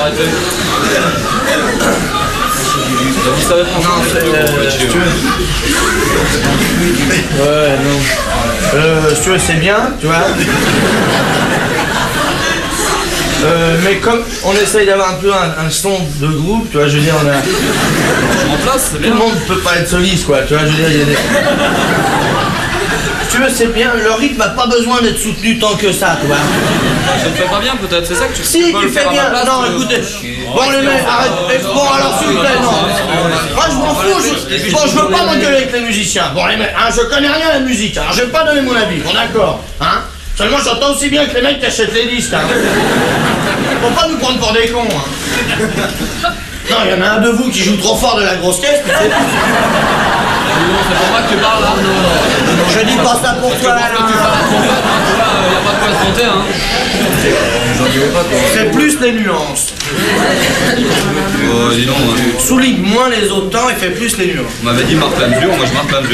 arrêter. Vous savez pas. Non, si tu veux. Ouais, non. Si tu veux, c'est bien, tu vois. Mais comme on essaye d'avoir un peu un son de groupe, tu vois, je veux dire, on a... En place, c'est Tout bien. le monde peut pas être soliste, quoi, tu vois, je veux dire, il y a des... Si tu veux, c'est bien, le rythme n'a pas besoin d'être soutenu tant que ça, tu vois. Je ne fais pas bien peut-être, c'est ça que tu Si, peux tu le faire fais à bien. ma place, Non, écoutez. Bon, les mecs, arrête. Bon, alors, s'il vous plaît, non. Moi, je m'en fous. Bon, je veux pas m'engueuler avec les musiciens. Bon, les mecs, hein, je connais rien à la musique, alors je vais pas donner mon avis. Bon, d'accord, hein. Seulement, j'entends aussi bien que les mecs qui achètent les disques, hein. Faut pas nous prendre pour des cons, hein. Non, il y en a un de vous qui joue trop fort de la grosse caisse, mais c'est tout. C'est pour moi que tu parles là. Je dis pas ça pour toi, là. Tu parles à ton pote, hein, tu vois, y a pas de quoi se compter, hein. J'en dirais pas quoi. C'est plus les nuances. Dis donc, hein. Souligne moins les autres temps et fait plus les nuances. On m'avait dit marque la mesure, moi je marque la mesure.